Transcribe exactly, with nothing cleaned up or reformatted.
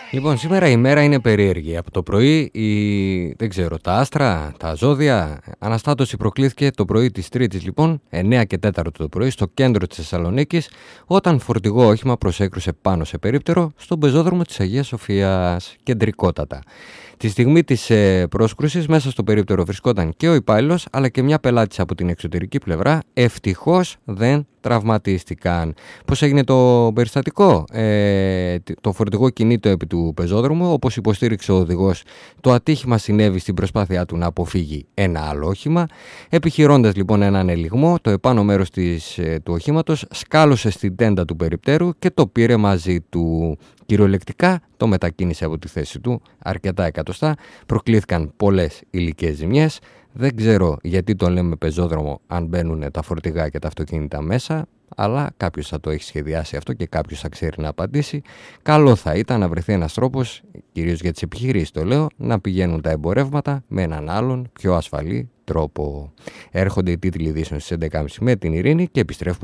Λοιπόν, σήμερα η μέρα είναι περίεργη. Από το πρωί, η... δεν ξέρω, τα άστρα, τα ζώδια. Αναστάτωση προκλήθηκε το πρωί της Τρίτης, λοιπόν, εννιά και τέσσερα το πρωί, στο κέντρο της Θεσσαλονίκης, όταν φορτηγό όχημα προσέκρουσε πάνω σε περίπτερο στον πεζόδρομο της Αγίας Σοφίας, κεντρικότατα. Τη στιγμή της ε, πρόσκρουσης, μέσα στο περίπτερο βρισκόταν και ο υπάλληλος, αλλά και μια πελάτης από την εξωτερική πλευρά. Ευτυχώς δεν τραυματίστηκαν. Πώς έγινε το περιστατικό? Ε, το φορτηγό κινείται επί του πεζόδρομου. Όπως υποστήριξε ο οδηγός, το ατύχημα συνέβη στην προσπάθειά του να αποφύγει ένα άλλο όχημα. Επιχειρώντας λοιπόν έναν ελιγμό, το επάνω μέρος της, ε, του οχήματος σκάλωσε στην τέντα του περιπτέρου και το πήρε μαζί του. Κυριολεκτικά το μετακίνησε από τη θέση του αρκετά εκατοστά. Προκλήθηκαν πολλές υλικές ζημιές. Δεν ξέρω γιατί το λέμε πεζόδρομο αν μπαίνουν τα φορτηγά και τα αυτοκίνητα μέσα, αλλά κάποιος θα το έχει σχεδιάσει αυτό και κάποιος θα ξέρει να απαντήσει. Καλό θα ήταν να βρεθεί ένας τρόπος, κυρίως για τις επιχειρήσεις το λέω, να πηγαίνουν τα εμπορεύματα με έναν άλλον πιο ασφαλή τρόπο. Έρχονται οι τίτλοι ειδήσεων στις έντεκα και τριάντα με την Ειρήνη και επιστρέφουμε